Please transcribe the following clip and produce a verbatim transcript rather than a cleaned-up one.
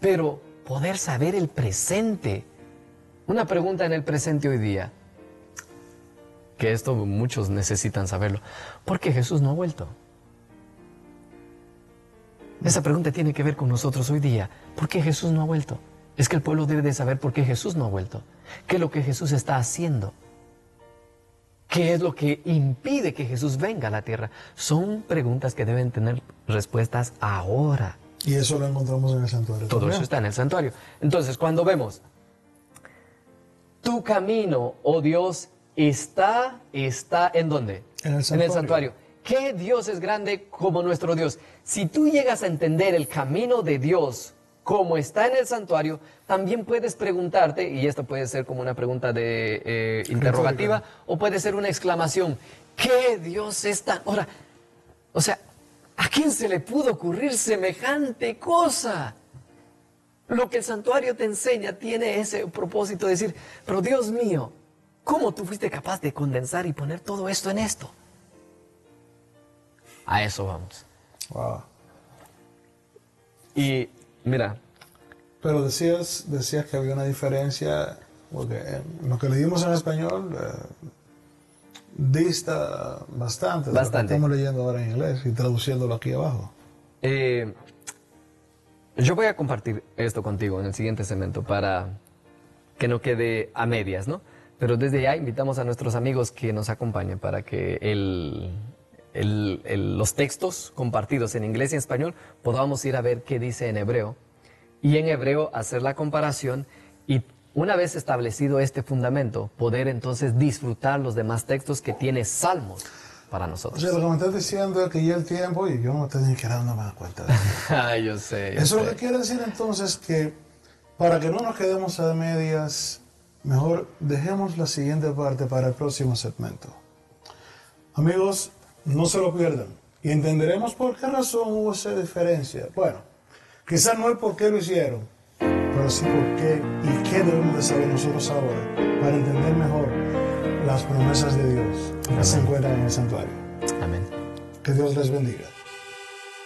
pero poder saber el presente. Una pregunta en el presente hoy día, que esto muchos necesitan saberlo. ¿Por qué Jesús no ha vuelto? Esa pregunta tiene que ver con nosotros hoy día. ¿Por qué Jesús no ha vuelto? Es que el pueblo debe de saber por qué Jesús no ha vuelto. ¿Qué es lo que Jesús está haciendo? ¿Qué es lo que impide que Jesús venga a la tierra? Son preguntas que deben tener respuestas ahora. Y eso lo encontramos en el santuario. Todo eso está en el santuario. Entonces, cuando vemos, tu camino, oh Dios, está, está ¿en dónde? En el santuario. En el santuario. ¿Qué Dios es grande como nuestro Dios? Si tú llegas a entender el camino de Dios como está en el santuario, también puedes preguntarte, y esto puede ser como una pregunta de eh, interrogativa, o puede ser una exclamación, ¿qué Dios es tan...? Ahora, o sea, ¿a quién se le pudo ocurrir semejante cosa? Lo que el santuario te enseña tiene ese propósito de decir, pero Dios mío, ¿cómo tú fuiste capaz de condensar y poner todo esto en esto? A eso vamos. Wow. Y mira. Pero decías, decías que había una diferencia, porque en lo que leímos en español eh, dista bastante. Bastante. Estamos leyendo ahora en inglés y traduciéndolo aquí abajo. Eh, yo voy a compartir esto contigo en el siguiente segmento para que no quede a medias, ¿no? Pero desde ya invitamos a nuestros amigos que nos acompañen para que el... El, el, los textos compartidos en inglés y en español, podamos ir a ver qué dice en hebreo, y en hebreo hacer la comparación, y una vez establecido este fundamento, poder entonces disfrutar los demás textos que tiene Salmos para nosotros. O sea, lo que me estás diciendo es que ya el tiempo, y yo no me estoy ni quedando, no me da cuenta de eso. Ay, yo sé. Yo eso sé. Lo que quiere decir entonces que, para que no nos quedemos a medias, mejor dejemos la siguiente parte para el próximo segmento. Amigos, no se lo pierdan. Y entenderemos por qué razón hubo esa diferencia. Bueno, quizás no el por qué lo hicieron, pero sí por qué y qué debemos de saber nosotros ahora para entender mejor las promesas de Dios que se encuentran en el santuario. Amén. Que Dios les bendiga.